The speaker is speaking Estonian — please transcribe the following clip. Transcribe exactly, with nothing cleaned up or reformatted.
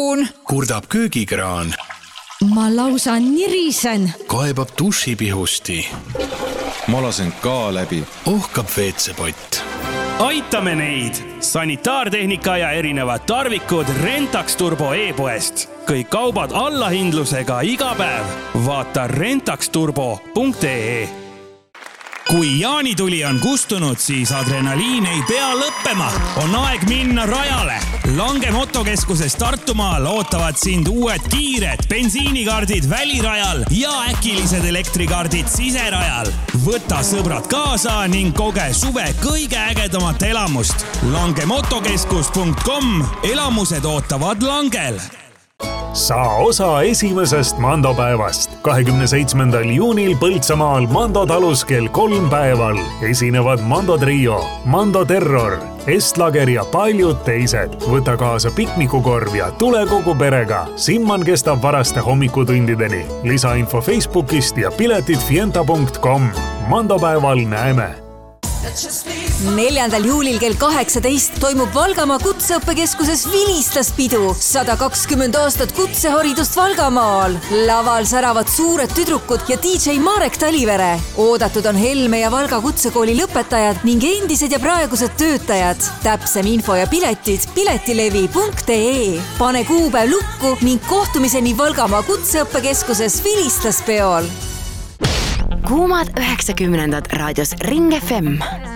tuun. Kurdab köögikraan. Ma lausa nirisen. Kaebab dušipihusti. Ma lasen ka läbi. Ohkab veetsepott. Aitame neid! Sanitaartehnika ja erinevad tarvikud Rentax Turbo e-poest. Kõik kaubad allahindlusega iga päev. Vaata rentax turbo punkt ee. Kui jaanituli on kustunud, siis adrenaliin ei pea lõppema. On aeg minna rajale. Lange motokeskuses Tartumaal ootavad sind uued kiired bensiinikaardid välirajal ja äkilised elektrikaardid siserajal. Võta sõbrad kaasa ning koge suve kõige ägedamat elamust. langemotokeskus punkt com. Elamused ootavad Langel. Saa osa esimesest mandopäevast. kahekümne seitsmendal juunil Põltsamaal Mando talus kell kolm päeval esinevad Mando Trio, Mando Terror, Estlager ja paljud teised. Võta kaasa piknikukorv ja tule kogu perega. Simman kestab varaste hommikutundideni. Lisainfo Facebookist ja piletid fienta punkt com. Mandopäeval näeme. neljandal juulil kell kaheksateist toimub Valgamaa kutseõppekeskuses Vilistas-pidu. sada kakskümmend aastat kutseharidust Valgamaal. Laval säravad suured tüdrukud ja D J Marek Talivere. Oodatud on Helme ja Valga kutsekooli lõpetajad ning endised ja praegused töötajad. Täpsem info ja piletid piletilevi punkt ee. Pane kuupäev lukku ning kohtumiseni Valgamaa kutseõppekeskuses Vilistas-peol. Kuumad üheksakümnendad raadios Ring F M.